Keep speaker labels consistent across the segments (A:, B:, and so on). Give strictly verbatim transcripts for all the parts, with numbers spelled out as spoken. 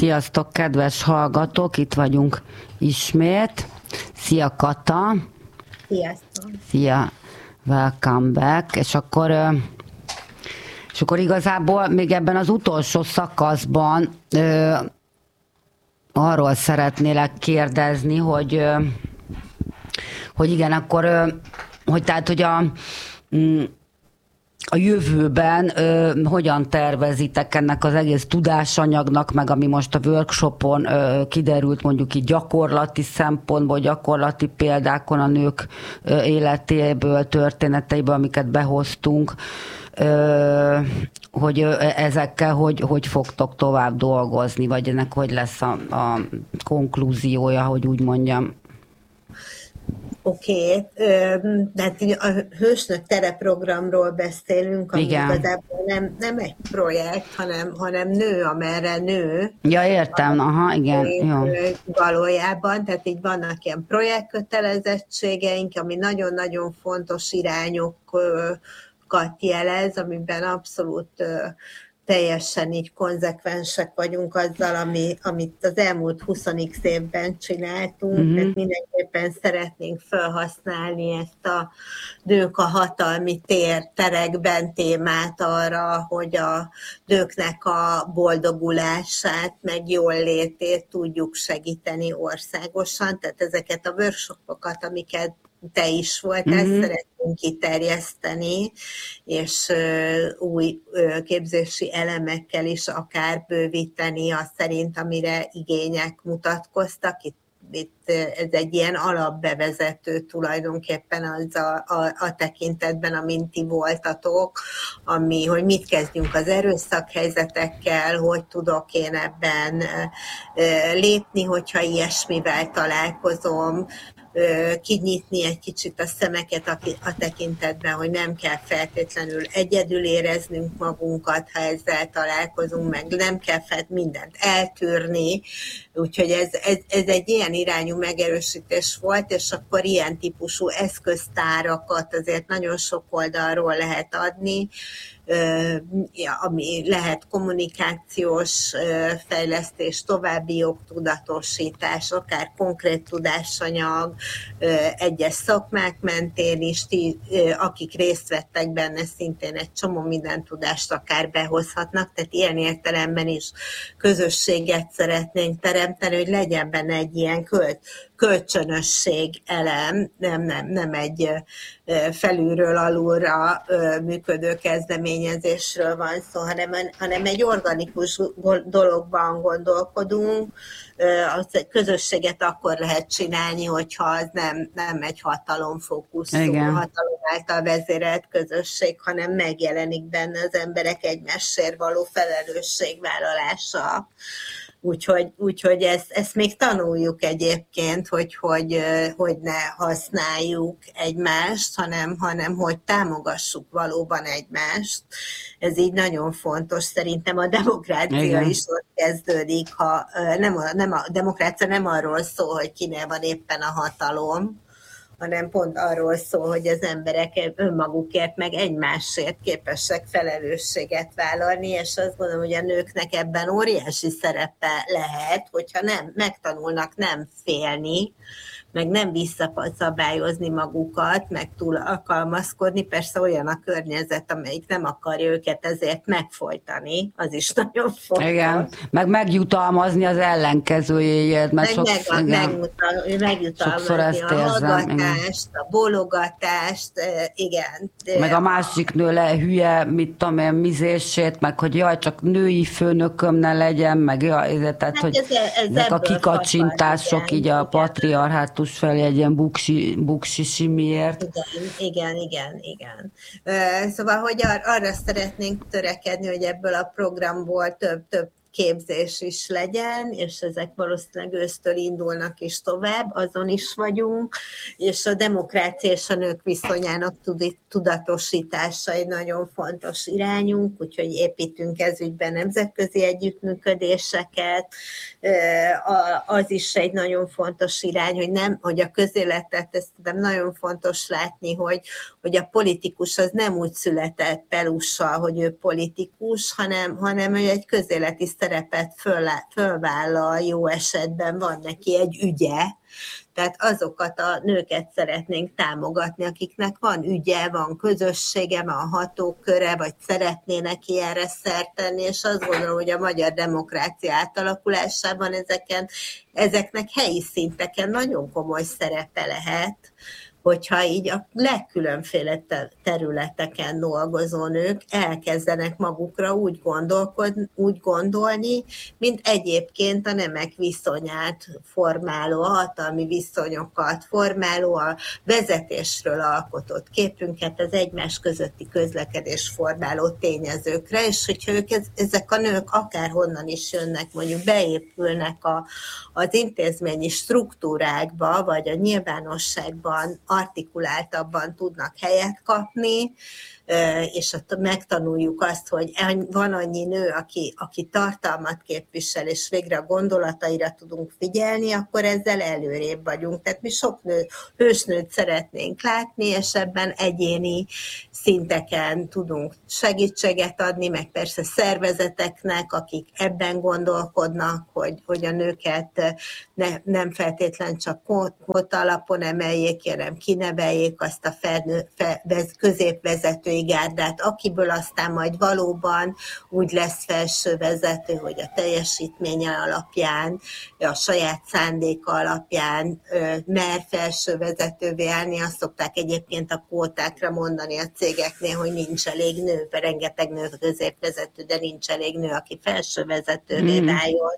A: Sziasztok, kedves hallgatók, itt vagyunk ismét. Szia, Kata!
B: Sziasztok!
A: Szia, welcome back! És akkor, és akkor igazából még ebben az utolsó szakaszban ö, arról szeretnélek kérdezni, hogy, hogy igen, akkor, hogy tehát, hogy a A jövőben ö, hogyan tervezitek ennek az egész tudásanyagnak, meg ami most a workshopon ö, kiderült, mondjuk így gyakorlati szempontból, gyakorlati példákon a nők ö, életéből, történeteiből, amiket behoztunk, ö, hogy ö, ezekkel hogy, hogy fogtok tovább dolgozni, vagy ennek hogy lesz a, a konklúziója, hogy úgy mondjam.
B: Oké, okay. De a Hősnök tereprogramról beszélünk, ami
A: Igen.
B: igazából nem, nem egy projekt, hanem, hanem nő, amerre nő.
A: Ja, értem, aha, igen. Jó.
B: Valójában, tehát így vannak ilyen projektkötelezettségeink, ami nagyon-nagyon fontos irányokat jelez, amiben abszolút teljesen így konzekvensek vagyunk azzal, ami, amit az elmúlt húsz évben csináltunk, mm-hmm. tehát mindenképpen szeretnénk felhasználni ezt a nők a hatalmi tér terekben témát arra, hogy a nőknek a boldogulását, meg jól létét tudjuk segíteni országosan, tehát ezeket a workshopokat, amiket te is voltál, mm-hmm. szeretnénk kiterjeszteni, és uh, új uh, képzési elemekkel is akár bővíteni azt szerint, amire igények mutatkoztak. Itt, itt ez egy ilyen alapbevezető tulajdonképpen az a, a, a tekintetben, amint ti voltatok, ami, hogy mit kezdjünk az erőszakhelyzetekkel, hogy tudok én ebben uh, lépni, hogyha ilyesmivel találkozom, kinyitni egy kicsit a szemeket a tekintetben, hogy nem kell feltétlenül egyedül éreznünk magunkat, ha ezzel találkozunk, meg nem kell felt mindent eltűrni, úgyhogy ez, ez, ez egy ilyen irányú megerősítés volt, és akkor ilyen típusú eszköztárakat azért nagyon sok oldalról lehet adni, ami lehet kommunikációs fejlesztés, további jogtudatosítás, akár konkrét tudásanyag, egyes szakmák mentén is, ti, akik részt vettek benne, szintén egy csomó minden tudást akár behozhatnak, tehát ilyen értelemben is közösséget szeretnénk teremteni, hogy legyen benne egy ilyen költ, kölcsönösség elem, nem, nem, nem egy felülről alulra működő kezdeményezésről van szó, hanem, hanem egy organikus dologban gondolkodunk. A közösséget akkor lehet csinálni, hogyha az nem, nem egy hatalomfókuszú, hatalom által vezérelt közösség, hanem megjelenik benne az emberek egymásért való felelősségvállalása. Úgyhogy, úgyhogy ezt, ezt még tanuljuk egyébként, hogy, hogy, hogy ne használjuk egymást, hanem, hanem hogy támogassuk valóban egymást. Ez így nagyon fontos. Szerintem a demokrácia Igen. is ott kezdődik, ha nem a, nem a demokrácia nem arról szól, hogy kinél van éppen a hatalom, hanem pont arról szól, hogy az emberek önmagukért, meg egymásért képesek felelősséget vállalni, és azt gondolom, hogy a nőknek ebben óriási szerepe lehet, hogyha nem megtanulnak nem félni, meg nem visszaszabályozni magukat, meg túl alkalmazkodni, persze olyan a környezet, amelyik nem akarja őket ezért megfojtani, az is nagyon fontos.
A: Igen, meg megjutalmazni az ellenkezőjéért, mert
B: meg
A: sokszor,
B: meg, megmutal, megjutalmazni a hallgatást, a bólogatást, igen.
A: Meg a másik nő le hülye, mit tudom én, mizését, meg hogy jaj, csak női főnököm ne legyen, meg jaj, tehát, hát hogy ez, ez ezek a kikacsintások fakad, így igen, a patriarhátus felé egy ilyen buksi, buksisi miért.
B: Igen, igen, igen, igen. Szóval, hogy ar- arra szeretnénk törekedni, hogy ebből a programból több, több képzés is legyen, és ezek valószínűleg ősztől indulnak is tovább, azon is vagyunk, és a demokrácia és a nők viszonyának tudatosítása egy nagyon fontos irányunk, úgyhogy építünk ezügyben nemzetközi együttműködéseket. Az is egy nagyon fontos irány, hogy, nem, hogy a közéletet, ezt nem nagyon fontos látni, hogy, hogy a politikus az nem úgy született pelussal, hogy ő politikus, hanem, hanem ő egy közéleti szerepet föl, fölvállal, jó esetben van neki egy ügye, tehát azokat a nőket szeretnénk támogatni, akiknek van ügye, van közössége, van hatóköre, vagy szeretnének ilyenre szert tenni, és azt gondolom, hogy a magyar demokrácia átalakulásában ezeken, ezeknek helyi szinteken nagyon komoly szerepe lehet, hogyha így a legkülönféle területeken dolgozó nők elkezdenek magukra úgy, gondolkodni, úgy gondolni, mint egyébként a nemek viszonyát formáló, a hatalmi viszonyokat formáló, a vezetésről alkotott képünket, az egymás közötti közlekedés formáló tényezőkre, és hogyha ők, ezek a nők akárhonnan is jönnek, mondjuk beépülnek a, az intézményi struktúrákba, vagy a nyilvánosságban artikuláltabban tudnak helyet kapni, és megtanuljuk azt, hogy van annyi nő, aki, aki tartalmat képvisel, és végre a gondolataira tudunk figyelni, akkor ezzel előrébb vagyunk. Tehát mi sok nő, hősnőt szeretnénk látni, és ebben egyéni szinteken tudunk segítséget adni, meg persze szervezeteknek, akik ebben gondolkodnak, hogy, hogy a nőket ne, nem feltétlen csak kvóta alapon emeljék, hanem kineveljék azt a felnő, fel, középvezetői gárdát, akiből aztán majd valóban úgy lesz felső vezető, hogy a teljesítménye alapján, a saját szándéka alapján mer felső vezetővé állni. Azt szokták egyébként a kvótákra mondani a cégeknél, hogy nincs elég nő, mert rengeteg nő középvezető, de nincs elég nő, aki felső vezetővé mm. váljon.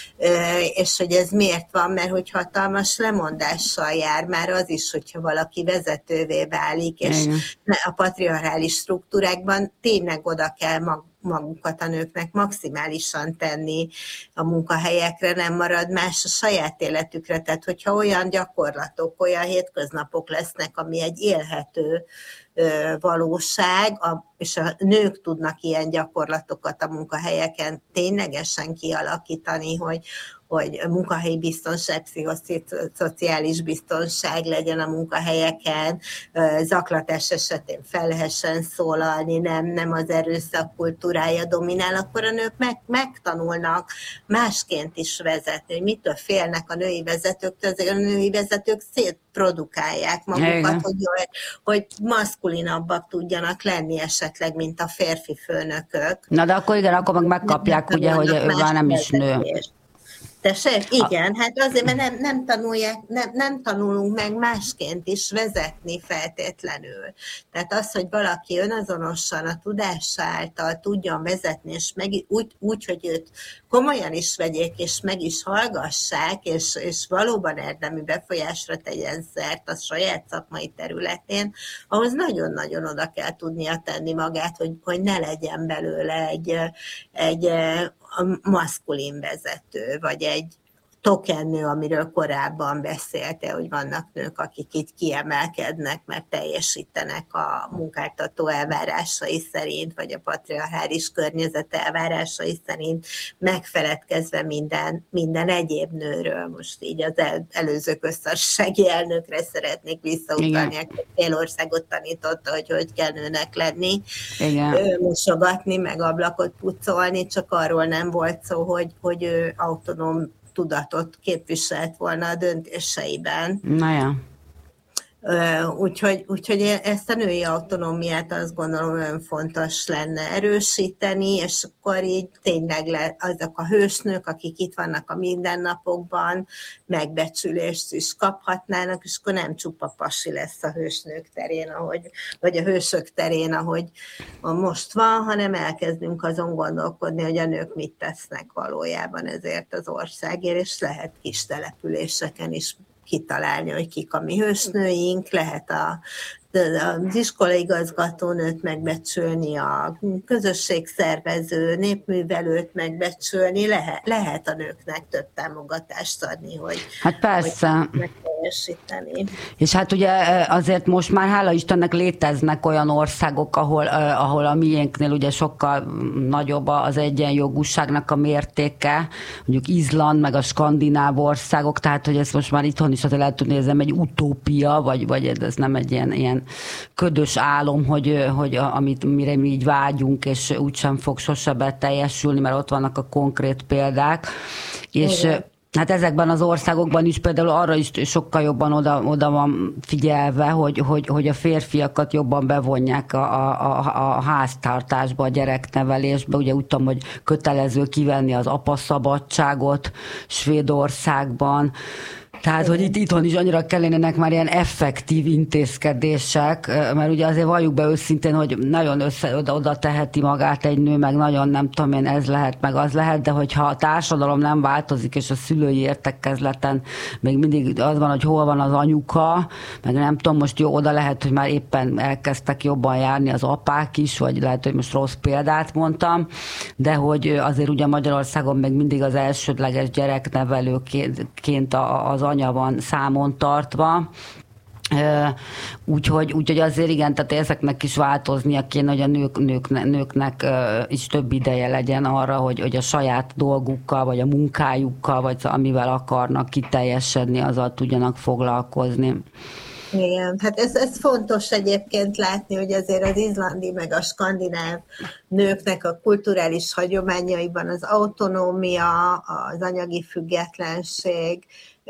B: És hogy ez miért van? Mert hogy hatalmas lemondással jár már az is, hogyha valaki vezetővé válik, és mm. a patriarchális struktúrákban tényleg oda kell mag, magukat a nőknek maximálisan tenni a munkahelyekre, nem marad más a saját életükre. Tehát, hogyha olyan gyakorlatok, olyan hétköznapok lesznek, ami egy élhető ö, valóság, a, és a nők tudnak ilyen gyakorlatokat a munkahelyeken ténylegesen kialakítani, hogy hogy munkahelyi biztonság, pszichoszociális biztonság legyen a munkahelyeken, zaklatás esetén fel lehessen szólalni, nem, nem az erőszak kultúrája dominál, akkor a nők meg, megtanulnak másként is vezetni, hogy mitől félnek a női vezetőktől, azért a női vezetők szétprodukálják magukat, hogy, hogy maszkulinabbak tudjanak lenni esetleg, mint a férfi főnökök.
A: Na de akkor igen, akkor meg megkapják, ugye, hogy ő már nem is nő.
B: Tessék? Igen, hát azért, mert nem, nem, tanulják, nem, nem tanulunk meg másként is vezetni feltétlenül. Tehát az, hogy valaki önazonosan a tudása által tudjon vezetni, és meg, úgy, úgy, hogy őt komolyan is vegyék, és meg is hallgassák, és, és valóban érdemi befolyásra tegyen szert a saját szakmai területén, ahhoz nagyon-nagyon oda kell tudnia tenni magát, hogy, hogy ne legyen belőle egy, egy a maszkulin vezető, vagy egy tokennő, amiről korábban beszélte, hogy vannak nők, akik itt kiemelkednek, mert teljesítenek a munkáltató elvárásai szerint, vagy a patriarchális környezet elvárásai szerint, megfeledkezve minden, minden egyéb nőről. Most így az el, előző köztársasági elnökre szeretnék visszautalni, aki fél országot tanította, hogy hogy kell nőnek lenni, Igen. mosogatni, meg ablakot pucolni, csak arról nem volt szó, hogy, hogy ő autonóm tudatot képviselt volna a döntéseiben.
A: Na ja.
B: Úgyhogy, úgyhogy ezt a női autonómiát azt gondolom olyan fontos lenne erősíteni, és akkor így tényleg le, azok a hősnők, akik itt vannak a mindennapokban, megbecsülést is kaphatnának, és akkor nem csupa pasi lesz a hősnők terén, ahogy, vagy a hősök terén, ahogy most van, hanem elkezdünk azon gondolkodni, hogy a nők mit tesznek valójában ezért az országért, és lehet kis településeken is kitalálni, hogy kik a mi hősnőink, lehet a, az iskolaigazgatónőt megbecsülni, a közösségszervező, népművelőt megbecsülni, lehet, lehet a nőknek több támogatást adni, hogy,
A: hát persze.
B: hogy teljesíteni.
A: És hát ugye azért most már hála Istennek léteznek olyan országok, ahol, ahol a miénknél ugye sokkal nagyobb az egyenjogúságnak a mértéke, mondjuk Izland, meg a skandináv országok, tehát hogy ezt most már itthon is azért lehet tudni, ez nem egy utópia, vagy, vagy ez nem egy ilyen, ilyen ködös álom, hogy, hogy amit, mire mi így vágyunk, és úgysem fog sose beteljesülni, mert ott vannak a konkrét példák. És igen. Hát ezekben az országokban is például arra is sokkal jobban oda, oda van figyelve, hogy, hogy, hogy a férfiakat jobban bevonják a, a, a háztartásba, a gyereknevelésbe. Ugye úgy tudom, hogy kötelező kivenni az apaszabadságot Svédországban. Tehát, hogy itt itthon is annyira kellenének már ilyen effektív intézkedések, mert ugye azért valljuk be őszintén, hogy nagyon össze, oda, oda teheti magát egy nő, meg nagyon nem tudom én, ez lehet, meg az lehet, de hogyha a társadalom nem változik, és a szülői értekezleten még mindig az van, hogy hol van az anyuka, meg nem tudom, most jó, oda lehet, hogy már éppen elkezdtek jobban járni az apák is, vagy lehet, hogy most rossz példát mondtam, de hogy azért ugye Magyarországon még mindig az elsődleges gyereknevelőként az anya van számon tartva, úgyhogy, úgyhogy azért igen, tehát ezeknek is változnia kéne, hogy a nők, nők, nőknek is több ideje legyen arra, hogy, hogy a saját dolgukkal, vagy a munkájukkal, vagy amivel akarnak kiteljesedni, azzal tudjanak foglalkozni.
B: Igen, hát ez, ez fontos egyébként látni, hogy azért az izlandi meg a skandináv nőknek a kulturális hagyományaiban az autonómia, az anyagi függetlenség,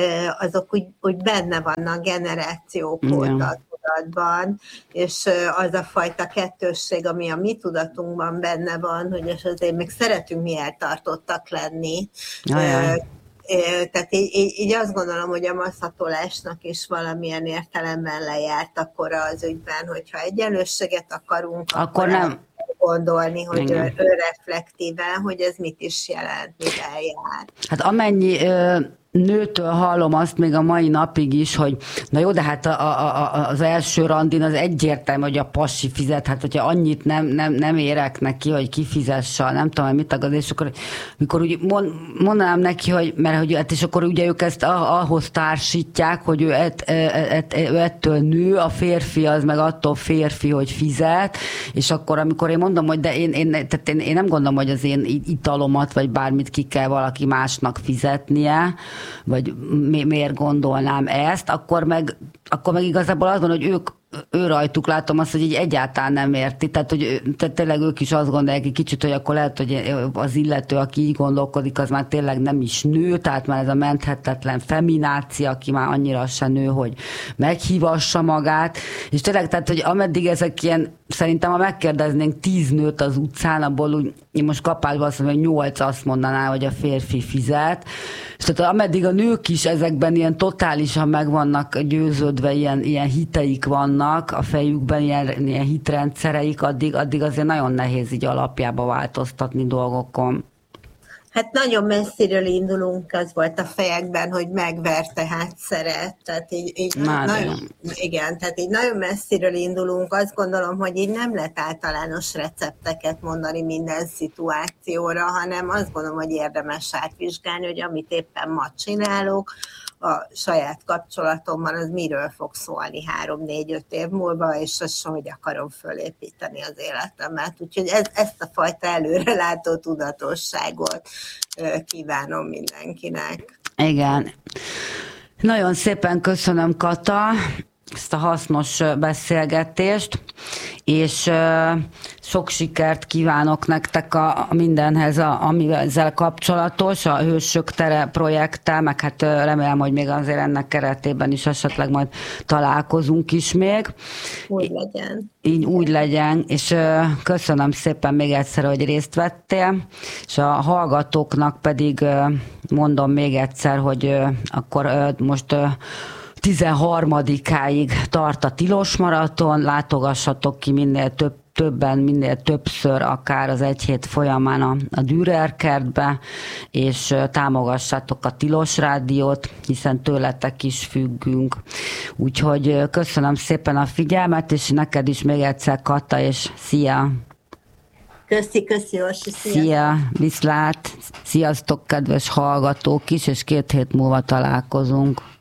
B: azok úgy, úgy benne vannak generációk óta tudatban, és az a fajta kettősség, ami a mi tudatunkban benne van, hogy és azért még szeretünk mi eltartottak lenni. Ajaj. Tehát így, így, így azt gondolom, hogy a maszatolásnak is valamilyen értelemben lejárt akkor az ügyben, hogyha egyenlősséget akarunk, akkor, akkor nem gondolni, hogy ő, ő reflektíven, hogy ez mit is jelent, mivel jár.
A: Hát amennyi ö, nőtől hallom azt még a mai napig is, hogy na jó, de hát a, a, a, az első randin az egyértelmű, hogy a pasi fizet, hát hogyha annyit nem, nem, nem érek neki, hogy kifizesse, nem tudom, mit agad, és akkor mikor úgy mond, mondanám neki, hogy, mert hogy hát és akkor ugye ők ezt ahhoz társítják, hogy ő, ett, ett, ő ettől nő, a férfi az meg attól férfi, hogy fizet, és akkor amikor én mondom, hogy de én, én, tehát én, én nem gondolom, hogy az én italomat, vagy bármit ki kell valaki másnak fizetnie, vagy mi, miért gondolnám ezt, akkor meg, akkor meg igazából az van, hogy ők, ő rajtuk látom azt, hogy így egyáltalán nem érti. Tehát, hogy tehát tényleg ők is azt gondolják egy kicsit, hogy akkor lehet, hogy az illető, aki így gondolkodik, az már tényleg nem is nő, tehát már ez a menthetetlen feminácia, aki már annyira se nő, hogy meghívassa magát. És tényleg, tehát, hogy ameddig ezek ilyen, szerintem ha megkérdeznénk tíz nőt az utcán, abból úgy, én most kapásban azt mondom, hogy nyolc azt mondaná, hogy a férfi fizet. És tehát ameddig a nők is ezekben ilyen totálisan meg vannak győződve, ilyen, ilyen hiteik vannak a fejükben, ilyen, ilyen hitrendszereik, addig, addig azért nagyon nehéz így alapjába változtatni dolgokon.
B: Hát nagyon messziről indulunk, az volt a fejekben, hogy megverte, hát szeret. Tehát így, így nagyon, igen, tehát így nagyon messziről indulunk. Azt gondolom, hogy így nem lehet általános recepteket mondani minden szituációra, hanem azt gondolom, hogy érdemes átvizsgálni, hogy amit éppen ma csinálok, a saját kapcsolatomban az miről fog szólni három-négy-öt év múlva, és azt sem, hogy akarom fölépíteni az életemet. Úgyhogy ez, ezt a fajta előrelátó tudatosságot kívánom mindenkinek.
A: Igen. Nagyon szépen köszönöm, Kata, ezt a hasznos beszélgetést, és sok sikert kívánok nektek a, a mindenhez, a, ami ezzel kapcsolatos, a Hősök tere projekttel, meg hát remélem, hogy még azért ennek keretében is esetleg majd találkozunk is még.
B: Úgy legyen.
A: Így úgy legyen, és köszönöm szépen még egyszer, hogy részt vettél, és a hallgatóknak pedig mondom még egyszer, hogy akkor most tizenharmadikáig tart a tilos maraton, látogassatok ki minél több, többen, minél többször, akár az egy hét folyamán a, a Dürer kertbe, és támogassátok a Tilos Rádiót, hiszen tőletek is függünk. Úgyhogy köszönöm szépen a figyelmet, és neked is még egyszer, Kata, és szia!
B: Köszi, köszi, Orsi,
A: szia! Szia, viszlát! Sziasztok, kedves hallgatók is, és két hét múlva találkozunk.